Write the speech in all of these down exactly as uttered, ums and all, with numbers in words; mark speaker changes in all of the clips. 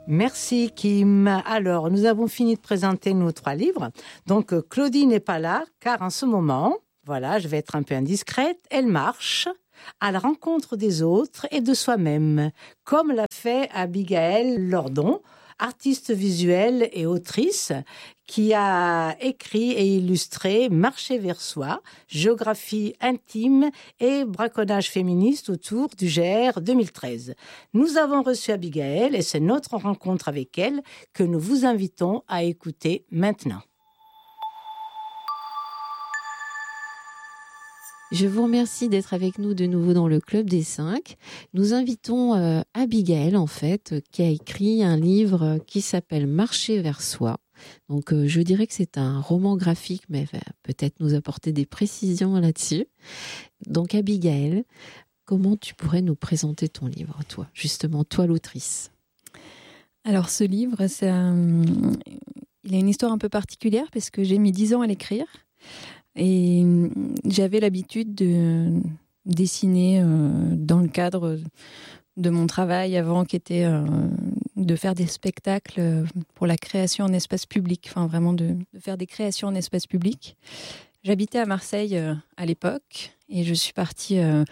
Speaker 1: Merci Kim. Alors, nous avons fini de présenter nos trois livres. Donc, Claudie n'est pas là, car en ce moment, voilà, je vais être un peu indiscrète, elle marche à la rencontre des autres et de soi-même, comme l'a fait Abigaël Lordon, artiste visuelle et autrice, qui a écrit et illustré Marcher vers soi, géographie intime et braconnage féministe autour du G R deux mille treize. Nous avons reçu Abigaël et c'est notre rencontre avec elle que nous vous invitons à écouter maintenant.
Speaker 2: Je vous remercie d'être avec nous de nouveau dans le Club des Cinq. Nous invitons euh, Abigaël, en fait, qui a écrit un livre qui s'appelle Marcher vers soi. Donc, euh, je dirais que c'est un roman graphique, mais va peut-être nous apporter des précisions là-dessus. Donc, Abigaël, comment tu pourrais nous présenter ton livre, toi, justement, toi l'autrice?
Speaker 3: Alors, ce livre, c'est un... il a une histoire un peu particulière parce que j'ai mis dix ans à l'écrire. Et j'avais l'habitude de dessiner euh, dans le cadre de mon travail avant, qui était euh, de faire des spectacles pour la création en espace public, enfin vraiment de, de faire des créations en espace public. J'habitais à Marseille euh, à l'époque et je suis partie euh,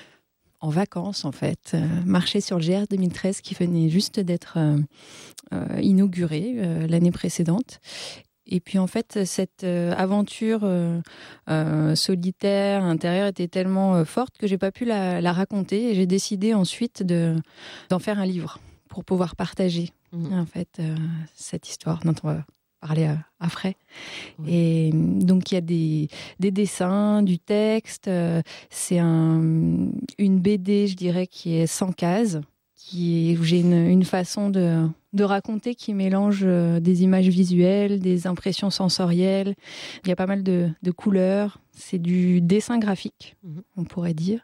Speaker 3: en vacances en fait, euh, marcher sur le G R deux mille treize qui venait juste d'être euh, euh, inauguré euh, l'année précédente. Et puis en fait, cette euh, aventure euh, euh, solitaire, intérieure, était tellement euh, forte que j'ai pas pu la, la raconter. Et j'ai décidé ensuite de, d'en faire un livre pour pouvoir partager mmh. en fait euh, cette histoire dont on va parler euh, après. Mmh. Et donc il y a des, des dessins, du texte. Euh, c'est un, une B D, je dirais, qui est sans cases, qui est, où j'ai une, une façon de de raconter qui mélange euh, des images visuelles, des impressions sensorielles. Il y a pas mal de, de couleurs. C'est du dessin graphique, mmh. on pourrait dire.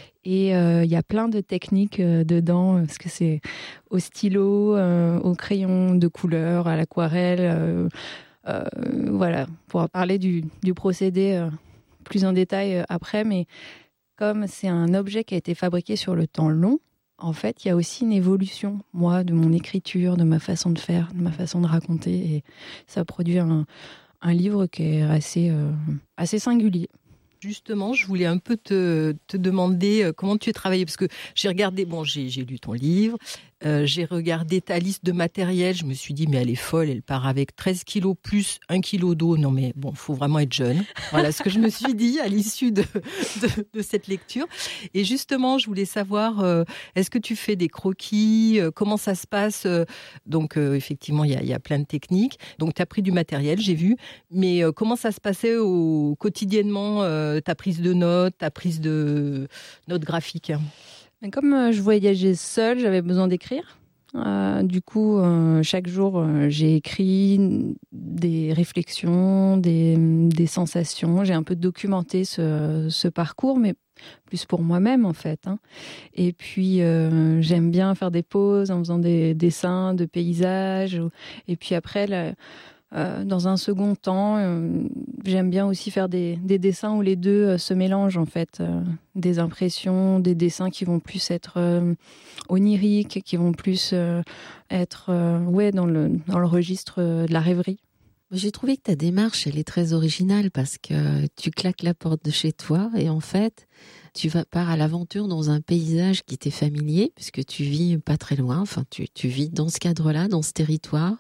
Speaker 3: Et euh, il y a plein de techniques euh, dedans, parce que c'est au stylo, euh, au crayon de couleur, à l'aquarelle. Euh, euh, voilà, on pourra parler du, du procédé euh, plus en détail euh, après, mais comme c'est un objet qui a été fabriqué sur le temps long, en fait, il y a aussi une évolution, moi, de mon écriture, de ma façon de faire, de ma façon de raconter. Et ça produit un, un livre qui est assez, euh, assez singulier.
Speaker 4: Justement, je voulais un peu te, te demander comment tu as travaillé, parce que j'ai regardé, bon, j'ai, j'ai lu ton livre, euh, j'ai regardé ta liste de matériel, je me suis dit, mais elle est folle, elle part avec treize kilos plus un kilo d'eau, non mais bon, il faut vraiment être jeune. Voilà ce que je me suis dit à l'issue de, de, de cette lecture. Et justement, je voulais savoir, euh, est-ce que tu fais des croquis, euh, comment ça se passe? Donc, euh, effectivement, il y a, y a plein de techniques. Donc, tu as pris du matériel, j'ai vu, mais euh, comment ça se passait au, quotidiennement euh, ta prise de notes, ta prise de notes graphiques?
Speaker 3: Mais comme euh, je voyageais seule, j'avais besoin d'écrire. Euh, du coup, euh, chaque jour, euh, j'ai écrit des réflexions, des, des sensations. J'ai un peu documenté ce, ce parcours, mais plus pour moi-même, en fait. Hein. Et puis, euh, j'aime bien faire des pauses en faisant des dessins de paysages. Et puis après, là, Euh, dans un second temps, euh, j'aime bien aussi faire des, des dessins où les deux euh, se mélangent en fait, euh, des impressions, des dessins qui vont plus être euh, oniriques, qui vont plus euh, être euh, ouais dans le dans le registre euh, de la rêverie.
Speaker 2: J'ai trouvé que ta démarche, elle est très originale parce que tu claques la porte de chez toi et en fait, tu vas pars à l'aventure dans un paysage qui t'est familier puisque tu vis pas très loin. Enfin, tu tu vis dans ce cadre-là, dans ce territoire.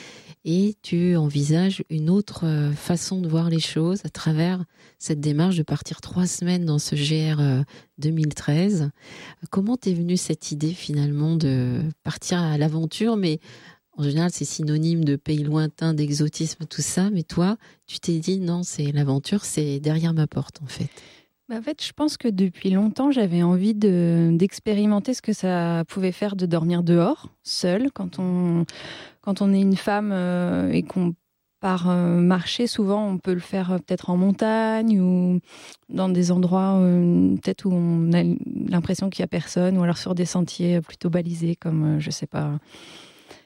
Speaker 2: Et tu envisages une autre façon de voir les choses à travers cette démarche de partir trois semaines dans ce G R deux mille treize. Comment t'es venue cette idée finalement de partir à l'aventure? Mais en général, c'est synonyme de pays lointain, d'exotisme, tout ça. Mais toi, tu t'es dit non, c'est l'aventure, c'est derrière ma porte en fait.
Speaker 3: En fait, je pense que depuis longtemps, j'avais envie de, d'expérimenter ce que ça pouvait faire de dormir dehors, seule. Quand on, quand on est une femme euh, et qu'on part euh, marcher, souvent, on peut le faire euh, peut-être en montagne ou dans des endroits euh, peut-être où on a l'impression qu'il n'y a personne, ou alors sur des sentiers plutôt balisés, comme, euh, je sais pas,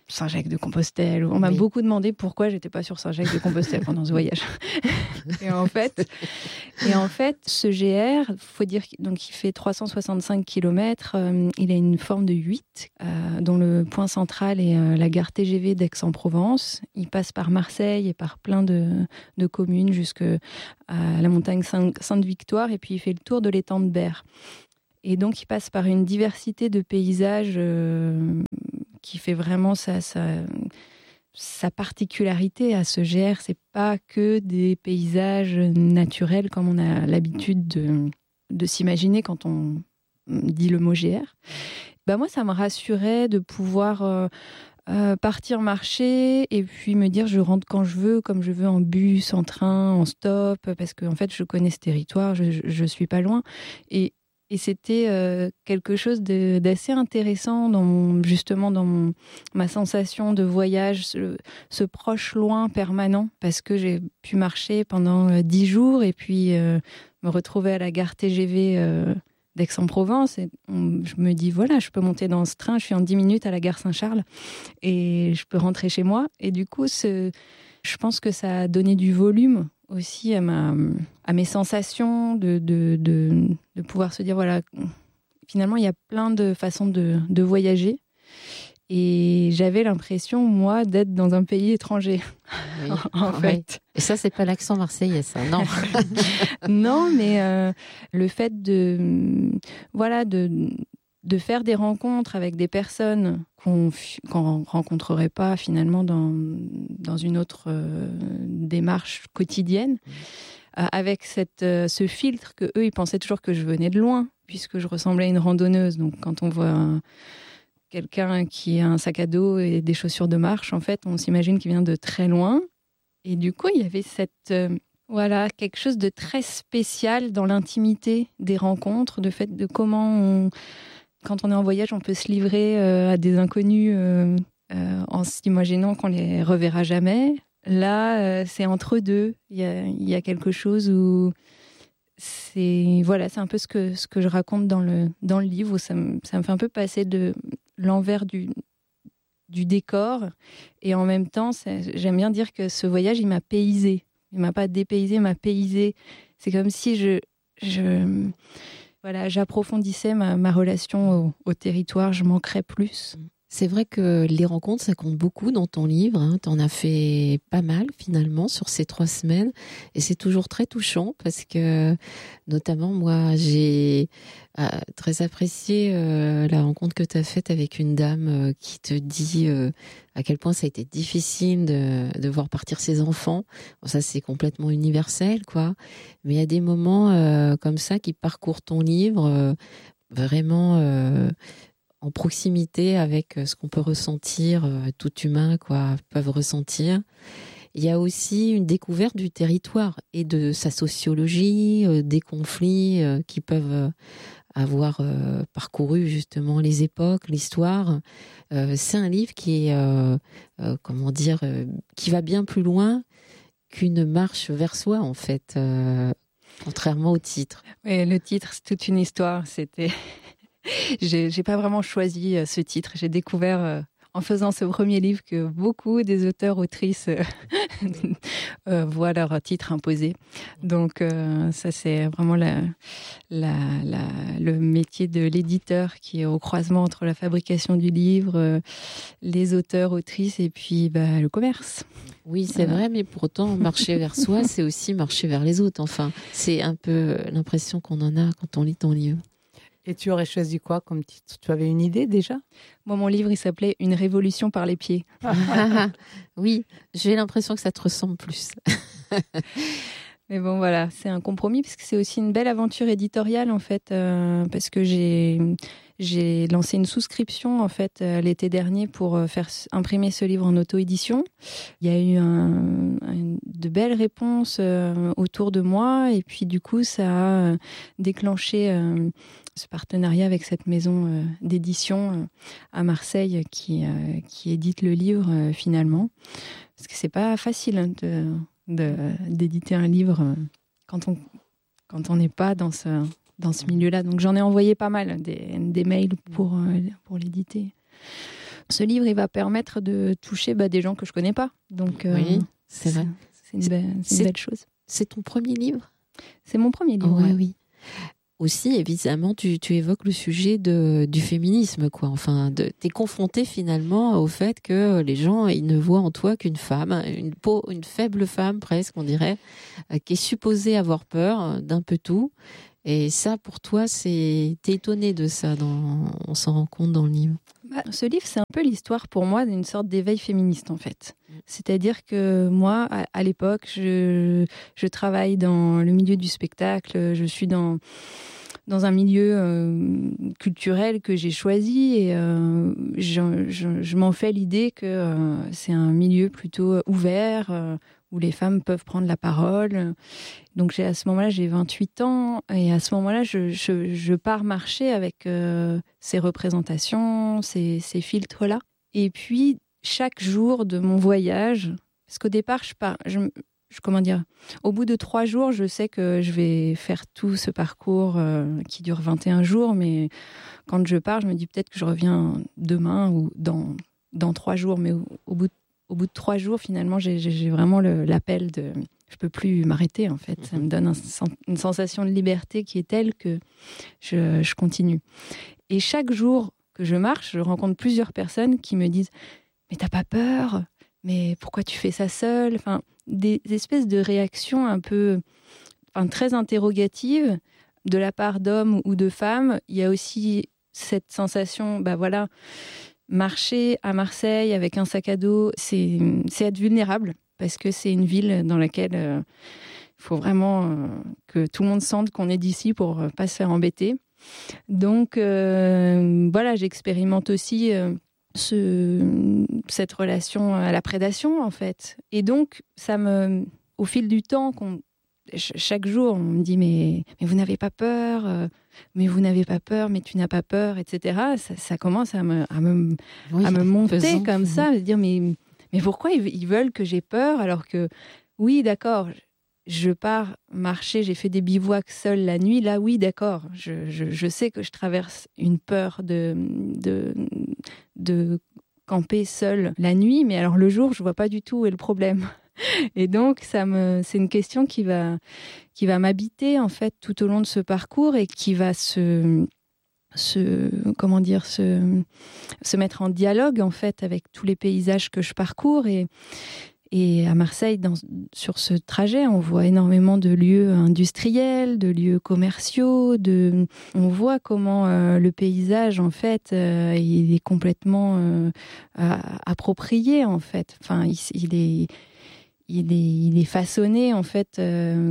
Speaker 3: Saint-Jacques-de-Compostelle. On m'a oui. beaucoup demandé pourquoi j'étais pas sur Saint-Jacques-de-Compostelle pendant ce voyage. et en fait, et en fait, ce G R, faut dire donc il fait trois cent soixante-cinq kilomètres. Euh, il a une forme de huit, euh, dont le point central est euh, la gare T G V d'Aix-en-Provence. Il passe par Marseille et par plein de, de communes jusqu'à la montagne Sainte-Victoire, et puis il fait le tour de l'étang de Berre. Et donc, il passe par une diversité de paysages euh, qui fait vraiment sa, sa, sa particularité à ce G R. C'est pas que des paysages naturels comme on a l'habitude de, de s'imaginer quand on dit le mot G R. Ben moi, ça me rassurait de pouvoir euh, euh, partir marcher et puis me dire je rentre quand je veux, comme je veux, en bus, en train, en stop, parce qu'en fait, je connais ce territoire, je, je, je suis pas loin. Et Et c'était euh, quelque chose de, d'assez intéressant, dans mon, justement dans mon, ma sensation de voyage, ce, ce proche-loin permanent, parce que j'ai pu marcher pendant euh, dix jours et puis euh, me retrouver à la gare T G V euh, d'Aix-en-Provence. Et on, je me dis, voilà, je peux monter dans ce train, je suis en dix minutes à la gare Saint-Charles et je peux rentrer chez moi. Et du coup, ce, je pense que ça a donné du volume aussi à, ma, à mes sensations, de, de, de, de pouvoir se dire, voilà, finalement, il y a plein de façons de, de voyager. Et j'avais l'impression, moi, d'être dans un pays étranger, oui. en
Speaker 2: oui.
Speaker 3: fait.
Speaker 2: Et ça, c'est pas l'accent marseillais, ça, non.
Speaker 3: Non, mais euh, le fait de, voilà, de, de faire des rencontres avec des personnes qu'on qu'on rencontrerait pas finalement dans, dans une autre euh, démarche quotidienne, mmh. euh, avec cette, euh, ce filtre que eux, ils pensaient toujours que je venais de loin, puisque je ressemblais à une randonneuse. Donc quand on voit un, quelqu'un qui a un sac à dos et des chaussures de marche, en fait, on s'imagine qu'il vient de très loin. Et du coup, il y avait cette... Euh, Voilà, quelque chose de très spécial dans l'intimité des rencontres, de fait de comment on... Quand on est en voyage, on peut se livrer euh, à des inconnus euh, euh, en s'imaginant qu'on les reverra jamais. Là, euh, c'est entre deux. Il y a, il y a quelque chose où c'est voilà, c'est un peu ce que ce que je raconte dans le dans le livre. Où ça me ça me fait un peu passer de l'envers du du décor, et en même temps, j'aime bien dire que ce voyage, il m'a paysé. Il m'a pas dépaysé, il m'a paysé. C'est comme si je je Voilà, j'approfondissais ma, ma relation au, au territoire, je manquerais plus.
Speaker 2: C'est vrai que les rencontres, ça compte beaucoup dans ton livre. Hein. Tu en as fait pas mal, finalement, sur ces trois semaines. Et c'est toujours très touchant parce que, notamment, moi, j'ai euh, très apprécié euh, la rencontre que tu as faite avec une dame euh, qui te dit euh, à quel point ça a été difficile de, de voir partir ses enfants. Bon, ça, c'est complètement universel, quoi. Mais il y a des moments euh, comme ça qui parcourent ton livre euh, vraiment... Euh, en proximité avec ce qu'on peut ressentir, euh, tout humain, quoi, peuvent ressentir. Il y a aussi une découverte du territoire et de sa sociologie, euh, des conflits euh, qui peuvent euh, avoir euh, parcouru justement les époques, l'histoire. Euh, c'est un livre qui est, euh, euh, comment dire, euh, qui va bien plus loin qu'une marche vers soi, en fait, euh, contrairement au titre.
Speaker 3: Oui, le titre, c'est toute une histoire. C'était... J'ai, j'ai pas vraiment choisi ce titre. J'ai découvert euh, en faisant ce premier livre que beaucoup des auteurs, autrices euh, euh, voient leur titre imposé. Donc euh, ça, c'est vraiment la, la, la, le métier de l'éditeur qui est au croisement entre la fabrication du livre, euh, les auteurs, autrices et puis bah, le commerce.
Speaker 2: Oui, c'est voilà. Vrai, mais pourtant, marcher vers soi, c'est aussi marcher vers les autres. Enfin, c'est un peu l'impression qu'on en a quand on lit ton livre.
Speaker 1: Et tu aurais choisi quoi comme titre ? Tu avais une idée déjà ?
Speaker 3: Moi, mon livre, il s'appelait « Une révolution par les pieds ».
Speaker 2: Oui, j'ai l'impression que ça te ressemble plus.
Speaker 3: Mais bon, voilà, c'est un compromis parce que c'est aussi une belle aventure éditoriale, en fait, euh, parce que j'ai, j'ai lancé une souscription, en fait, euh, l'été dernier pour faire imprimer ce livre en auto-édition. Il y a eu un, un, de belles réponses euh, autour de moi et puis, du coup, ça a euh, déclenché... Euh, ce partenariat avec cette maison euh, d'édition euh, à Marseille qui, euh, qui édite le livre euh, finalement. Parce que c'est pas facile hein, de, de, d'éditer un livre euh, quand on quand on n'est pas dans ce, dans ce milieu-là. Donc j'en ai envoyé pas mal, des, des mails pour, euh, pour l'éditer. ce livre, il va permettre de toucher bah, des gens que je connais pas. Donc, euh,
Speaker 2: oui, c'est vrai.
Speaker 3: C'est une, belle, c'est une belle chose.
Speaker 2: C'est ton premier livre ?
Speaker 3: C'est mon premier livre.
Speaker 2: Oui,
Speaker 3: ouais.
Speaker 2: oui. Aussi, évidemment, tu, tu évoques le sujet de, du féminisme, quoi. Enfin, de, t'es confronté finalement au fait que les gens, ils ne voient en toi qu'une femme, une peau, une faible femme presque, on dirait, euh, qui est supposée avoir peur d'un peu tout. Et ça, pour toi, c'est, t'es étonné de ça. Dans, on s'en rend compte dans le livre.
Speaker 3: Bah, ce livre, c'est un peu l'histoire pour moi d'une sorte d'éveil féministe, en fait. C'est-à-dire que moi, à, à l'époque, je, je travaille dans le milieu du spectacle, je suis dans, dans un milieu euh, culturel que j'ai choisi et euh, je, je, je m'en fais l'idée que euh, c'est un milieu plutôt ouvert, euh, où les femmes peuvent prendre la parole. Donc j'ai, à ce moment-là, j'ai vingt-huit ans et à ce moment-là, je, je, je pars marcher avec euh, ces représentations, ces, ces filtres-là. Et puis, chaque jour de mon voyage, parce qu'au départ, je pars, je, je, comment dire, au bout de trois jours, je sais que je vais faire tout ce parcours euh, qui dure vingt et un jours, mais quand je pars, je me dis peut-être que je reviens demain ou dans, dans trois jours, mais au, au, bout, de, au bout de trois jours, finalement, j'ai, j'ai vraiment le, l'appel de... Je peux plus m'arrêter, en fait. Ça me donne un, une sensation de liberté qui est telle que je, je continue. Et chaque jour que je marche, je rencontre plusieurs personnes qui me disent « Mais t'as pas peur ? Mais pourquoi tu fais ça seule ?» Enfin, des, des espèces de réactions un peu, enfin, très interrogatives de la part d'hommes ou de femmes. Il y a aussi cette sensation, bah voilà, marcher à Marseille avec un sac à dos, c'est, c'est être vulnérable. Parce que c'est une ville dans laquelle il euh, faut vraiment euh, que tout le monde sente qu'on est d'ici pour ne pas se faire embêter. Donc, euh, voilà, j'expérimente aussi euh, ce, cette relation à la prédation, en fait. Et donc, ça me, au fil du temps, qu'on, chaque jour, on me dit « mais, mais vous n'avez pas peur euh, mais vous n'avez pas peur, mais tu n'as pas peur, et cetera » Ça, ça commence à me, à me, oui, à me monter faisant, comme ça, à dire « mais... » Mais pourquoi ils veulent que j'ai peur alors que, oui, d'accord, je pars marcher, j'ai fait des bivouacs seule la nuit. Là, oui, d'accord, je, je, je sais que je traverse une peur de, de, de camper seule la nuit, mais alors le jour, je vois pas du tout où est le problème. Et donc, ça me, c'est une question qui va, qui va m'habiter, en fait, tout au long de ce parcours et qui va se... se comment dire se se mettre en dialogue en fait avec tous les paysages que je parcours et et à Marseille dans, sur ce trajet on voit énormément de lieux industriels, de lieux commerciaux, de on voit comment euh, le paysage en fait euh, il est complètement euh, approprié en fait, enfin il, il est il est il est façonné en fait euh,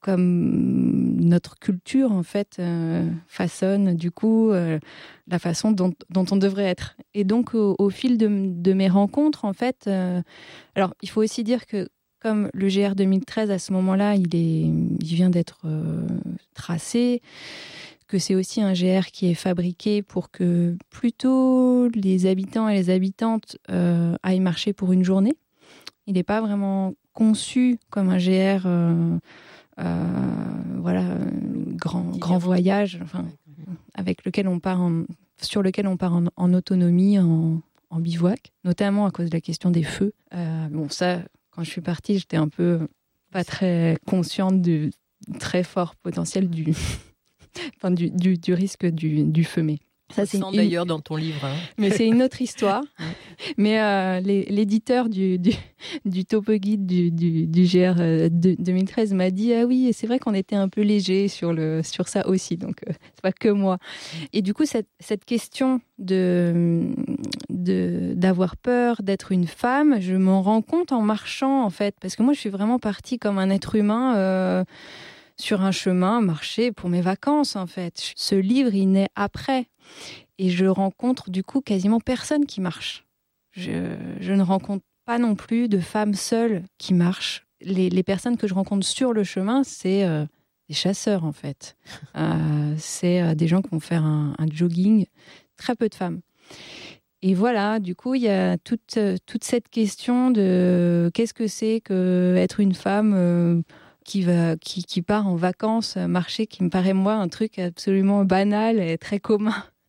Speaker 3: comme notre culture en fait euh, façonne du coup euh, la façon dont, dont on devrait être. Et donc au, au fil de, de mes rencontres en fait, euh, alors il faut aussi dire que comme le G R deux mille treize à ce moment-là, il est, il vient d'être euh, tracé, que c'est aussi un G R qui est fabriqué pour que plutôt les habitants et les habitantes euh, aillent marcher pour une journée. Il n'est pas vraiment conçu comme un G R. Euh, Euh, voilà, grand, grand voyage, enfin, avec lequel on part en, sur lequel on part en, en autonomie, en, en bivouac, notamment à cause de la question des feux. Euh, bon, ça, quand je suis partie, j'étais un peu pas très consciente du très fort potentiel du, enfin, du, du, du risque du, du feu. Mais
Speaker 4: ça, c'est une... d'ailleurs dans ton livre. Hein.
Speaker 3: Mais c'est une autre histoire. Mais euh, les, l'éditeur du, du, du topo guide du, du, du G R de, deux mille treize m'a dit ah oui, c'est vrai qu'on était un peu léger sur, le, sur ça aussi, donc euh, c'est pas que moi. Et du coup, cette, cette question de, de, d'avoir peur d'être une femme, je m'en rends compte en marchant en fait, parce que moi je suis vraiment partie comme un être humain euh, sur un chemin, marcher pour mes vacances en fait. Ce livre, il naît après. Et je rencontre du coup quasiment personne qui marche. Je, je ne rencontre pas non plus de femmes seules qui marchent. Les, les personnes que je rencontre sur le chemin, c'est euh, des chasseurs en fait. Euh, c'est euh, des gens qui vont faire un, un jogging. Très peu de femmes. Et voilà, du coup, il y a toute, toute cette question de qu'est-ce que c'est qu'être une femme euh, qui, va, qui, qui part en vacances, marcher, qui me paraît moi un truc absolument banal et très commun.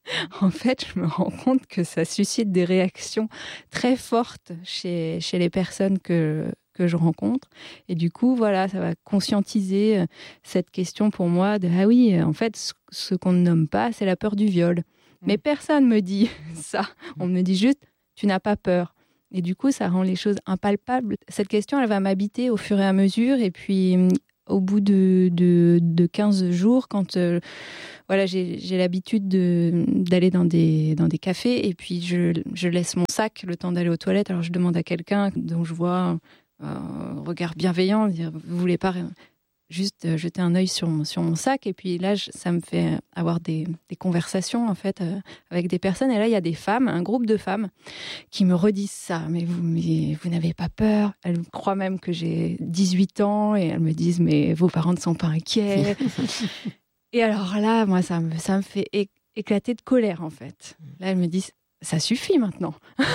Speaker 3: en fait, je me rends compte que ça suscite des réactions très fortes chez, chez les personnes que, que je rencontre. Et du coup, voilà, ça va conscientiser cette question pour moi de « Ah oui, en fait, ce, ce qu'on ne nomme pas, c'est la peur du viol. » Mais personne ne me dit ça. On me dit juste « Tu n'as pas peur. » Et du coup, ça rend les choses impalpables. Cette question, elle va m'habiter au fur et à mesure. Et puis, au bout de, de, de quinze jours, quand euh, voilà, j'ai, j'ai l'habitude de, d'aller dans des, dans des cafés, et puis je, je laisse mon sac le temps d'aller aux toilettes. Alors, je demande à quelqu'un dont je vois un regard bienveillant, dire, vous voulez pas juste jeter un œil sur mon, sur mon sac? Et puis là, je, ça me fait avoir des, des conversations en fait euh, avec des personnes. Et là, il y a des femmes, un groupe de femmes qui me redisent ça. Mais vous, mais vous n'avez pas peur? Elles croient même que j'ai dix-huit ans et elles me disent mais vos parents ne sont pas inquiets. Et alors là, moi, ça me, ça me fait éclater de colère en fait. Là, elles me disent ça suffit maintenant.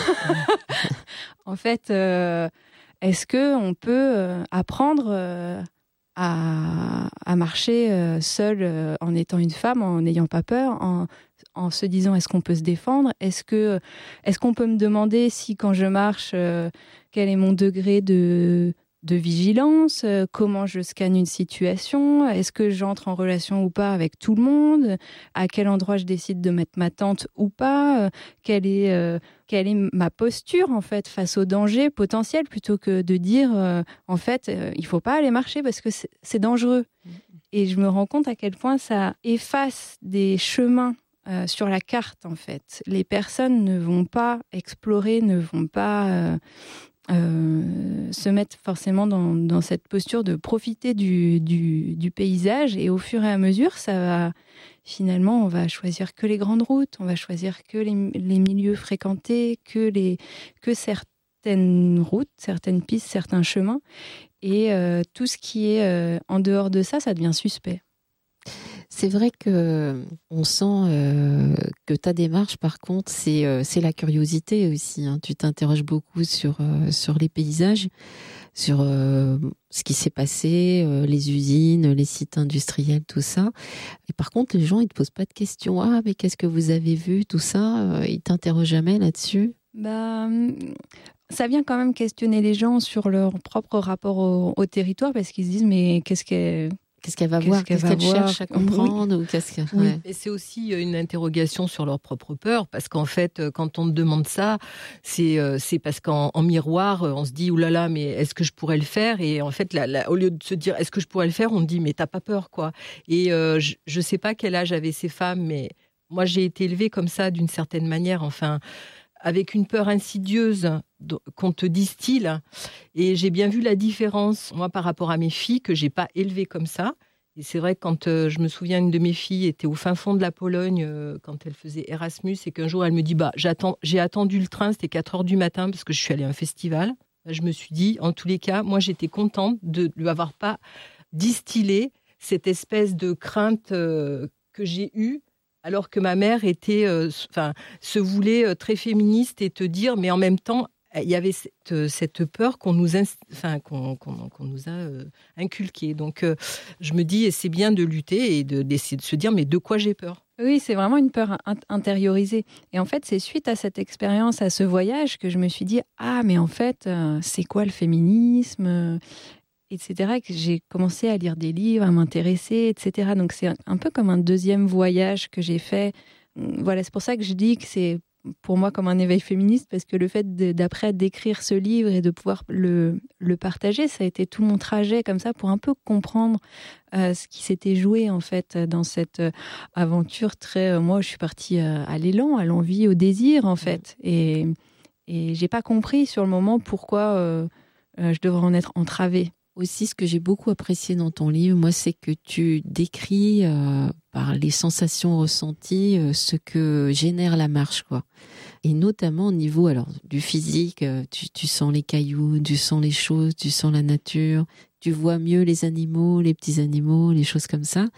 Speaker 3: En fait, euh, est-ce que on peut euh, apprendre euh, À, à marcher euh, seule euh, en étant une femme, en n'ayant pas peur, en, en se disant est-ce qu'on peut se défendre, est-ce que est-ce qu'on peut me demander si quand je marche euh, quel est mon degré de de vigilance, euh, comment je scanne une situation, est-ce que j'entre en relation ou pas avec tout le monde, à quel endroit je décide de mettre ma tente ou pas, euh, quelle est euh, quelle est ma posture en fait face au danger potentiel, plutôt que de dire euh, en fait euh, il faut pas aller marcher parce que c'est, c'est dangereux. Et je me rends compte à quel point ça efface des chemins euh, sur la carte en fait. Les personnes ne vont pas explorer, ne vont pas euh, Euh, se mettre forcément dans, dans cette posture de profiter du, du, du paysage, et au fur et à mesure ça va, finalement on va choisir que les grandes routes, on va choisir que les, les milieux fréquentés, que, les, que certaines routes, certaines pistes, certains chemins, et euh, tout ce qui est euh, en dehors de ça, ça devient suspect.
Speaker 2: C'est vrai que on sent euh, que ta démarche, par contre, c'est euh, c'est la curiosité aussi. Hein. Tu t'interroges beaucoup sur euh, sur les paysages, sur euh, ce qui s'est passé, euh, les usines, les sites industriels, tout ça. Et par contre, les gens ils te posent pas de questions. Ah, mais qu'est-ce que vous avez vu, tout ça. Ils t'interrogent jamais là-dessus.
Speaker 3: Bah, ça vient quand même questionner les gens sur leur propre rapport au, au territoire, parce qu'ils se disent mais qu'est-ce que
Speaker 2: Qu'est-ce qu'elle va
Speaker 3: qu'est-ce
Speaker 2: voir,
Speaker 3: qu'elle
Speaker 2: qu'est-ce
Speaker 3: va
Speaker 2: qu'elle
Speaker 3: voir
Speaker 2: cherche à comprendre, oui. Ou qu'est-ce que...
Speaker 4: Oui,
Speaker 2: ouais.
Speaker 4: et c'est aussi une interrogation sur leur propre peur, parce qu'en fait, quand on te demande ça, c'est c'est parce qu'en en miroir, on se dit oulala, là là, mais est-ce que je pourrais le faire? Et en fait, là, là, au lieu de se dire est-ce que je pourrais le faire, on me dit mais t'as pas peur, quoi. Et euh, je, je sais pas quel âge avaient ces femmes, mais moi j'ai été élevée comme ça d'une certaine manière, enfin, avec une peur insidieuse qu'on te distille. Et j'ai bien vu la différence, moi, par rapport à mes filles, que j'ai pas élevées comme ça. Et c'est vrai que quand euh, je me souviens, une de mes filles était au fin fond de la Pologne euh, quand elle faisait Erasmus, et qu'un jour elle me dit bah j'attends, j'ai attendu le train, c'était quatre heures du matin parce que je suis allée à un festival. Je me suis dit, en tous les cas, moi j'étais contente de lui avoir pas distillé cette espèce de crainte euh, que j'ai eue, alors que ma mère était, euh, enfin, se voulait euh, très féministe, et te dire, mais en même temps, il y avait cette, cette peur qu'on nous, inst... enfin, qu'on, qu'on, qu'on nous a euh, inculquée. Donc, euh, je me dis, et c'est bien de lutter et de, d'essayer de se dire, mais de quoi j'ai peur?
Speaker 3: Oui, c'est vraiment une peur intériorisée. Et en fait, c'est suite à cette expérience, à ce voyage, que je me suis dit, ah, mais en fait, euh, c'est quoi le féminisme, et cetera, que j'ai commencé à lire des livres, à m'intéresser, et cetera. Donc, c'est un peu comme un deuxième voyage que j'ai fait. Voilà, c'est pour ça que je dis que c'est pour moi comme un éveil féministe, parce que le fait de, d'après d'écrire ce livre et de pouvoir le, le partager, ça a été tout mon trajet comme ça pour un peu comprendre euh, ce qui s'était joué en fait dans cette euh, aventure très... Euh, moi, je suis partie euh, à l'élan, à l'envie, au désir en fait. Et, et j'ai pas compris sur le moment pourquoi euh, euh, je devrais en être entravée.
Speaker 2: Aussi, ce que j'ai beaucoup apprécié dans ton livre, moi, c'est que tu décris euh, par les sensations ressenties euh, ce que génère la marche, quoi. Et notamment au niveau alors du physique, euh, tu, tu sens les cailloux, tu sens les choses, tu sens la nature, tu vois mieux les animaux, les petits animaux, les choses comme ça.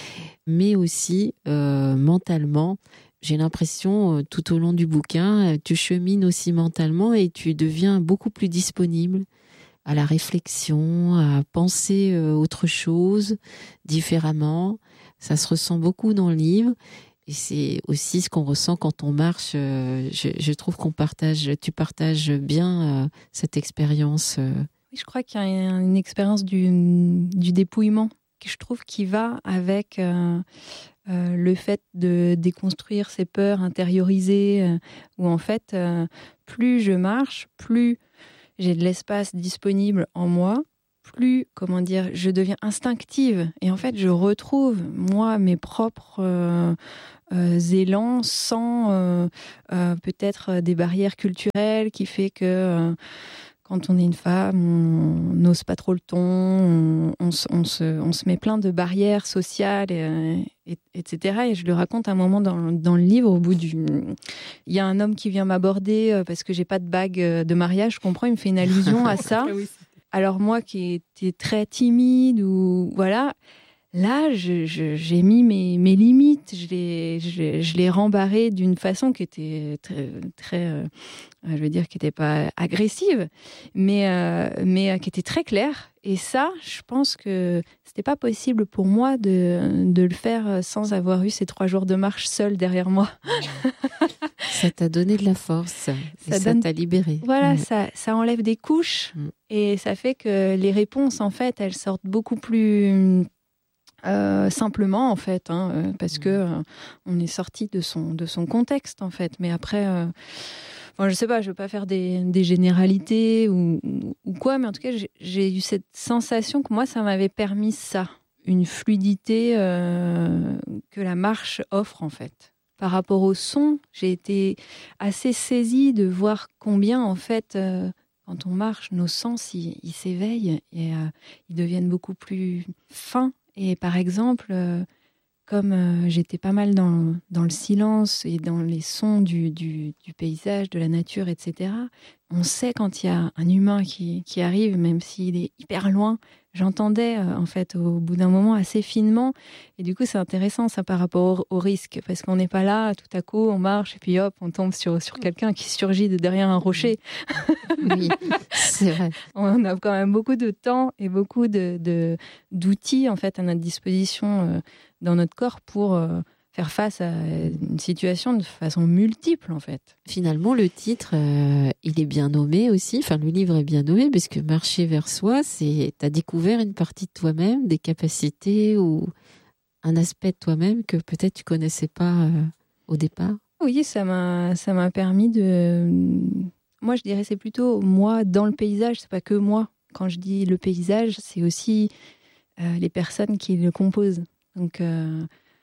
Speaker 2: Mais aussi euh, mentalement, j'ai l'impression euh, tout au long du bouquin, euh, tu chemines aussi mentalement et tu deviens beaucoup plus disponible à la réflexion, à penser autre chose, différemment. Ça se ressent beaucoup dans le livre. Et c'est aussi ce qu'on ressent quand on marche. Euh, je, je trouve qu'on partage, tu partages bien euh, cette expérience. Euh.
Speaker 3: Oui, je crois qu'il y a une expérience du, du dépouillement que je trouve qui va avec euh, euh, le fait de déconstruire ses peurs intériorisées, euh, où en fait, euh, plus je marche, plus j'ai de l'espace disponible en moi, plus, comment dire, je deviens instinctive. Et en fait, je retrouve, moi, mes propres euh, euh, élans sans euh, euh, peut-être des barrières culturelles qui fait que euh, quand on est une femme, on n'ose pas trop le ton, on, on, on, se, on se met plein de barrières sociales, et, et, etc. Et je le raconte un moment dans, dans le livre, au bout du... Il y a un homme qui vient m'aborder parce que j'ai pas de bague de mariage, je comprends, il me fait une allusion à ça. Alors moi qui étais très timide, ou voilà, là je, je, j'ai mis mes, mes limites, je les, je, je les rembarrées d'une façon qui était très, très euh, je veux dire, qui n'était pas agressive, mais, euh, mais euh, qui était très claire. Et ça, je pense que c'était pas possible pour moi de, de le faire sans avoir eu ces trois jours de marche seule derrière moi.
Speaker 2: Ça t'a donné de la force, ça, et ça donne... t'a libéré.
Speaker 3: Voilà, mmh. ça, ça enlève des couches, mmh. et ça fait que les réponses, en fait, elles sortent beaucoup plus euh, simplement, en fait, hein, parce mmh. que euh, on est sorti de son, de son contexte, en fait. Mais après... Euh, Bon, je sais pas, je veux pas faire des, des généralités ou, ou quoi, mais en tout cas, j'ai, j'ai eu cette sensation que moi, ça m'avait permis ça, une fluidité euh, que la marche offre en fait. Par rapport au son, j'ai été assez saisie de voir combien en fait, euh, quand on marche, nos sens ils, ils s'éveillent et euh, ils deviennent beaucoup plus fins. Et par exemple. Euh, Comme euh, j'étais pas mal dans, dans le silence et dans les sons du, du, du paysage, de la nature, et cetera, on sait quand il y a un humain qui, qui arrive, même s'il est hyper loin. J'entendais, euh, en fait, au bout d'un moment, assez finement. Et du coup, c'est intéressant, ça, par rapport au, au risque. Parce qu'on n'est pas là, tout à coup, on marche, et puis hop, on tombe sur, sur quelqu'un qui surgit de derrière un rocher.
Speaker 2: Oui, c'est vrai.
Speaker 3: On a quand même beaucoup de temps et beaucoup de, de, d'outils, en fait, à notre disposition euh, dans notre corps pour... Euh, faire face à une situation de façon multiple, en fait.
Speaker 2: Finalement, le titre, euh, il est bien nommé aussi. Enfin, le livre est bien nommé, parce que marcher vers soi, c'est t'as découvert une partie de toi-même, des capacités ou un aspect de toi-même que peut-être tu connaissais pas euh, au départ.
Speaker 3: Oui, ça m'a, ça m'a permis de... Moi, je dirais c'est plutôt moi dans le paysage, c'est pas que moi. Quand je dis le paysage, c'est aussi euh, les personnes qui le composent. Donc... Euh,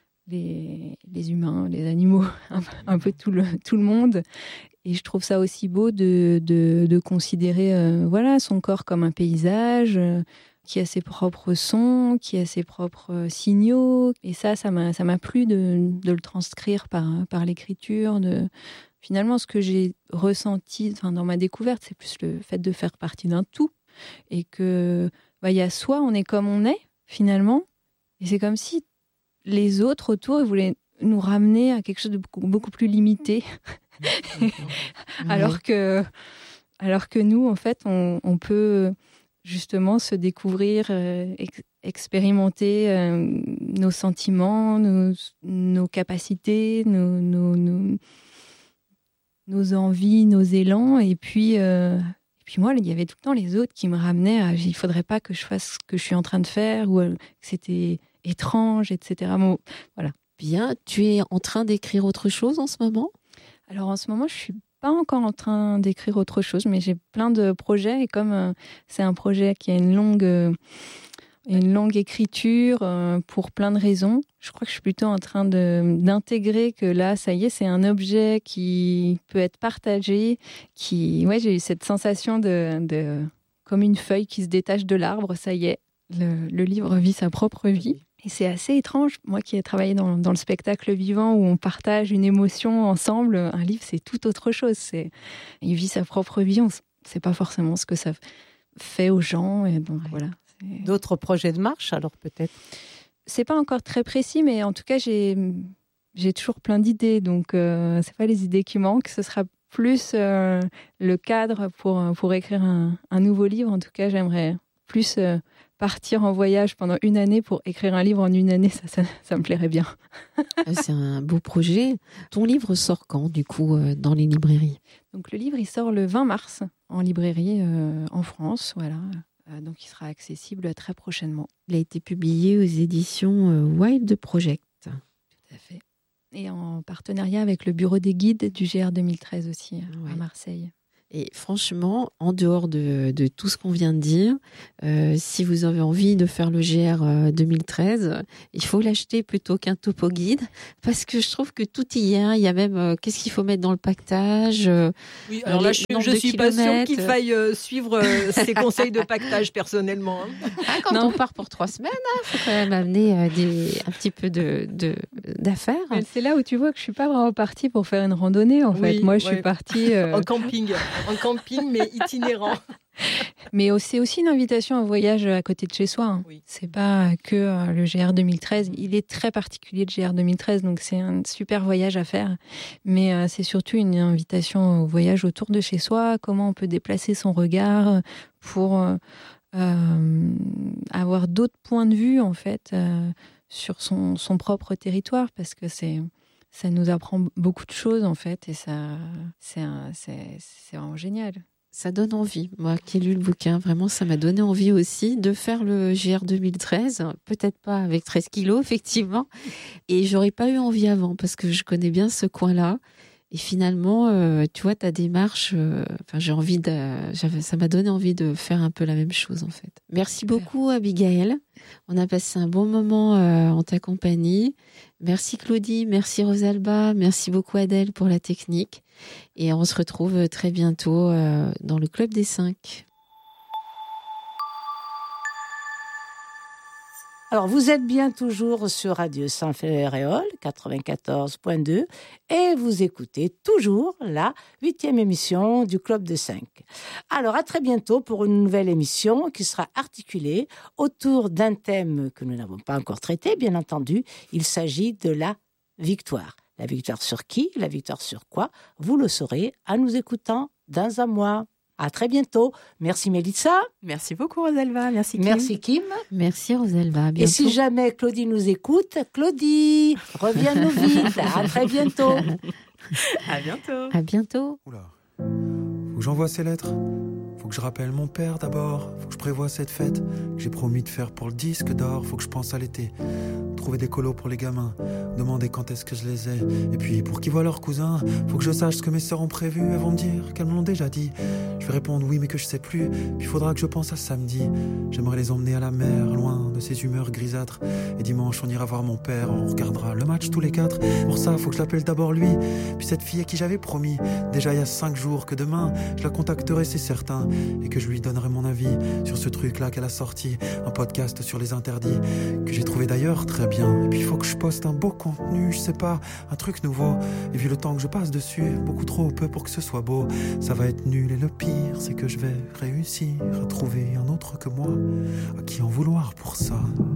Speaker 3: Les, les humains, les animaux, un, un peu tout le, tout le monde. Et je trouve ça aussi beau de, de, de considérer euh, voilà, son corps comme un paysage euh, qui a ses propres sons, qui a ses propres euh, signaux. Et ça, ça m'a, ça m'a plu de, de le transcrire par, par l'écriture. De... Finalement, ce que j'ai ressenti dans ma découverte, c'est plus le fait de faire partie d'un tout. Et que, bah, y a soi, on est comme on est, finalement. Et c'est comme si les autres autour, ils voulaient nous ramener à quelque chose de beaucoup, beaucoup plus limité. alors, que, alors que nous, en fait, on, on peut justement se découvrir, euh, ex- expérimenter euh, nos sentiments, nos, nos capacités, nos, nos, nos, nos envies, nos élans. Et puis, euh, et puis moi, il y avait tout le temps les autres qui me ramenaient à « il ne faudrait pas que je fasse ce que je suis en train de faire » ou euh, que c'était... étrange, et cetera. Bon, voilà.
Speaker 2: Bien, tu es en train d'écrire autre chose en ce moment ?
Speaker 3: Alors en ce moment, je suis pas encore en train d'écrire autre chose, mais j'ai plein de projets et comme euh, c'est un projet qui a une longue, euh, une longue écriture euh, pour plein de raisons, je crois que je suis plutôt en train de, d'intégrer que là, ça y est, c'est un objet qui peut être partagé, qui, ouais, j'ai eu cette sensation de, de comme une feuille qui se détache de l'arbre, ça y est, le, le livre vit sa propre vie. Et c'est assez étrange, moi qui ai travaillé dans, dans le spectacle vivant où on partage une émotion ensemble, un livre c'est tout autre chose. C'est, il vit sa propre vie, on ne sait pas forcément ce que ça fait aux gens. Et donc, voilà, c'est...
Speaker 1: D'autres projets de marche alors peut-être ?
Speaker 3: C'est pas encore très précis, mais en tout cas j'ai, j'ai toujours plein d'idées, donc euh, c'est pas les idées qui manquent, ce sera plus euh, le cadre pour, pour écrire un, un nouveau livre. En tout cas j'aimerais plus... Euh, partir en voyage pendant une année pour écrire un livre en une année, ça, ça, ça me plairait bien.
Speaker 2: C'est un beau projet. Ton livre sort quand, du coup, euh, dans les librairies ?
Speaker 3: Donc le livre, il sort le vingt mars en librairie euh, en France, voilà. Euh, donc il sera accessible très prochainement.
Speaker 2: Il a été publié aux éditions euh, Wild Project.
Speaker 3: Tout à fait. Et en partenariat avec le bureau des guides du G R deux mille treize aussi, ouais. À Marseille.
Speaker 2: Et franchement, en dehors de, de tout ce qu'on vient de dire, euh, si vous avez envie de faire le G R deux mille treize, il faut l'acheter plutôt qu'un topo guide, parce que je trouve que tout y est. Il y a même euh, qu'est-ce qu'il faut mettre dans le pactage. Euh,
Speaker 4: oui, alors là, je, je suis pas sûre qu'il faille euh, suivre euh, ces conseils de pactage personnellement. Hein.
Speaker 2: Ah, quand non. on part pour trois semaines, il faut quand même amener euh, des, un petit peu de, de, d'affaires.
Speaker 3: Mais c'est là où tu vois que je suis pas vraiment partie pour faire une randonnée, en oui, fait. Moi, je ouais. suis partie... Euh...
Speaker 4: en camping. En camping, mais itinérant.
Speaker 3: Mais c'est aussi une invitation à un voyage à côté de chez soi. Hein. Oui. C'est pas que le G R deux mille treize. Il est très particulier, le G R deux mille treize, donc c'est un super voyage à faire. Mais euh, c'est surtout une invitation au voyage autour de chez soi, comment on peut déplacer son regard pour euh, euh, avoir d'autres points de vue, en fait, euh, sur son, son propre territoire, parce que c'est... Ça nous apprend beaucoup de choses, en fait, et ça, c'est, un, c'est, c'est vraiment génial.
Speaker 2: Ça donne envie. Moi qui ai lu le bouquin, vraiment, ça m'a donné envie aussi de faire le G R deux mille treize. Peut-être pas avec treize kilos, effectivement. Et j'aurais pas eu envie avant, parce que je connais bien ce coin-là. Et finalement, euh, tu vois, ta démarche, euh, enfin, j'ai envie de, j'avais, ça m'a donné envie de faire un peu la même chose, en fait. Merci Super. beaucoup, Abigaël. On a passé un bon moment euh, en ta compagnie. Merci Claudie, merci Rosalba, merci beaucoup Adèle pour la technique. Et on se retrouve très bientôt euh, dans le Club des Cinq.
Speaker 1: Alors, vous êtes bien toujours sur Radio Saint-Féréol, quatre-vingt-quatorze point deux, et vous écoutez toujours la huitième émission du Club des Cinq. Alors, à très bientôt pour une nouvelle émission qui sera articulée autour d'un thème que nous n'avons pas encore traité, bien entendu. Il s'agit de la victoire. La victoire sur qui? La victoire sur quoi? Vous le saurez en nous écoutant dans un mois. À très bientôt. Merci Mélissa.
Speaker 5: Merci beaucoup Rosalba. Merci Kim.
Speaker 1: Merci Kim.
Speaker 2: Merci Rosalba. À bientôt.
Speaker 1: Et si jamais Claudie nous écoute, Claudie, reviens-nous vite. À très bientôt.
Speaker 5: À bientôt.
Speaker 2: À bientôt.
Speaker 6: Oula. Faut que j'envoie ces lettres. Faut que je rappelle mon père d'abord. Faut que je prévoie cette fête que j'ai promis de faire pour le disque d'or. Faut que je pense à l'été. Trouver des colos pour les gamins. Demander quand est-ce que je les ai. Et puis pour qu'ils voient leurs cousins, faut que je sache ce que mes sœurs ont prévu. Elles vont me dire qu'elles me l'ont déjà dit. Je vais répondre oui mais que je sais plus. Puis faudra que je pense à samedi. J'aimerais les emmener à la mer, loin de ces humeurs grisâtres. Et dimanche on ira voir mon père. On regardera le match tous les quatre. Pour ça faut que je l'appelle d'abord lui. Puis cette fille à qui j'avais promis déjà il y a cinq jours que demain je la contacterai, c'est certain. Et que je lui donnerai mon avis sur ce truc là qu'elle a sorti. Un podcast sur les interdits que j'ai trouvé d'ailleurs très bien. Et puis il faut que je poste un beau contenu, je sais pas, un truc nouveau. Et vu le temps que je passe dessus, beaucoup trop peu pour que ce soit beau. Ça va être nul et le pire c'est que je vais réussir à trouver un autre que moi à qui en vouloir pour ça.